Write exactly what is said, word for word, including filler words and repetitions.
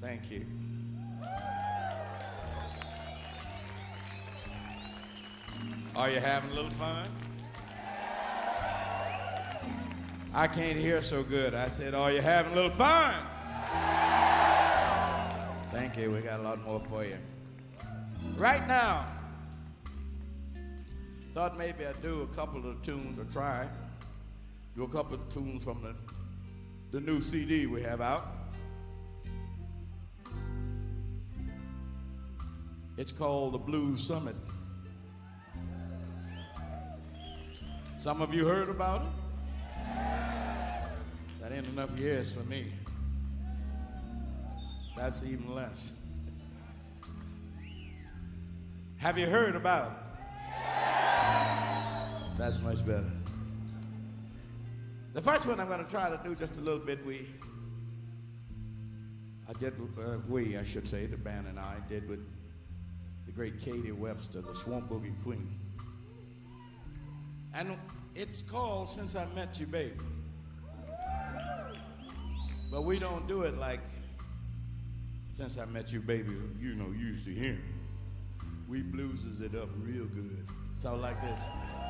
Thank you. Are you having a little fun? I can't hear so good. I said, are you having a little fun? Thank you. We got a lot more for you. Right now, thought maybe I'd do a couple of tunes or try. Do a couple of tunes from the, the new C D we have out. It's called the Blues Summit. Some of you heard about it? That ain't enough years for me. That's even less. Have you heard about it? That's much better. The first one I'm going to try to do just a little bit, we, I did, uh, we, I should say, the band and I did with the great Katie Webster, the Swamp Boogie Queen. And it's called Since I Met You, Baby. But we don't do it like Since I Met You, Baby, you know, you used to hear me. We blueses it up real good. So like this.